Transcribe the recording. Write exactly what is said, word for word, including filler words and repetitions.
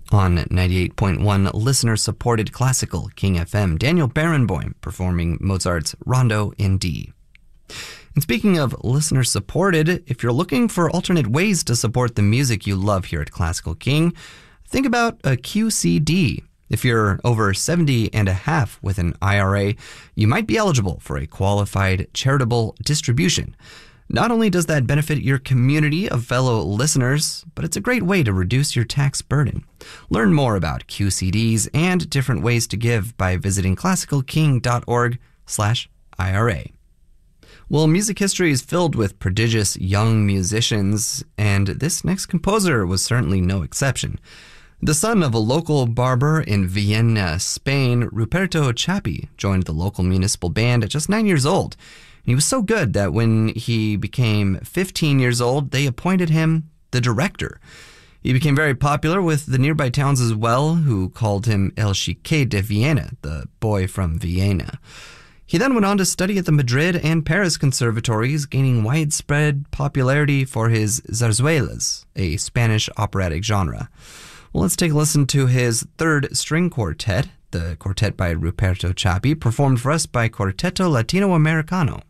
On ninety-eight point one listener-supported classical King F M, Daniel Barenboim performing Mozart's Rondo in D. And speaking of listener-supported, if you're looking for alternate ways to support the music you love here at Classical King, think about a Q C D. If you're over seventy and a half with an I R A, you might be eligible for a qualified charitable distribution. Not only does that benefit your community of fellow listeners, but it's a great way to reduce your tax burden. Learn more about Q C Ds and different ways to give by visiting classicalking.org slash IRA. Well, music history is filled with prodigious young musicians, and this next composer was certainly no exception. The son of a local barber in Vienna, Spain, Ruperto Chapi joined the local municipal band at just nine years old. He was so good that when he became fifteen years old, they appointed him the director. He became very popular with the nearby towns as well, who called him El Chique de Viena, the boy from Vienna. He then went on to study at the Madrid and Paris conservatories, gaining widespread popularity for his zarzuelas, a Spanish operatic genre. Well, let's take a listen to his third string quartet, the quartet by Ruperto Chapi, performed for us by Quarteto Latinoamericano.